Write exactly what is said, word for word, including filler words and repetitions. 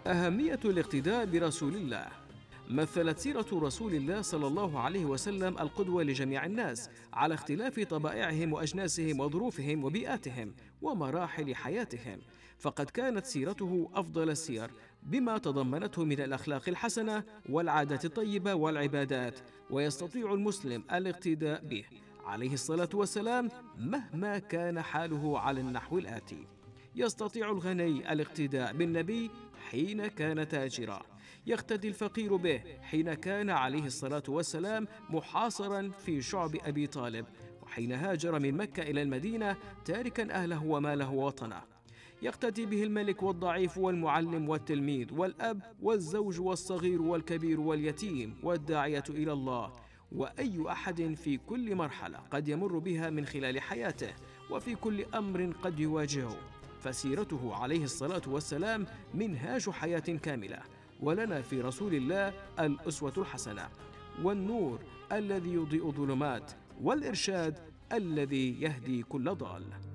أهمية الاقتداء برسول الله. مثلت سيرة رسول الله صلى الله عليه وسلم القدوة لجميع الناس على اختلاف طبائعهم وأجناسهم وظروفهم وبيئاتهم ومراحل حياتهم، فقد كانت سيرته أفضل السير بما تضمنته من الأخلاق الحسنة والعادات الطيبة والعبادات، ويستطيع المسلم الاقتداء به عليه الصلاة والسلام مهما كان حاله على النحو الآتي: يستطيع الغني الاقتداء بالنبي حين كان تاجرا، يقتدي الفقير به حين كان عليه الصلاة والسلام محاصرا في شعب أبي طالب، وحين هاجر من مكة إلى المدينة تاركا أهله وماله ووطنه، يقتدي به الملك والضعيف والمعلم والتلميذ والأب والزوج والصغير والكبير واليتيم والداعية إلى الله، وأي أحد في كل مرحلة قد يمر بها من خلال حياته وفي كل أمر قد يواجهه. فسيرته عليه الصلاة والسلام منهاج حياة كاملة، ولنا في رسول الله الأسوة الحسنة، والنور الذي يضيء الظلمات، والإرشاد الذي يهدي كل ضال.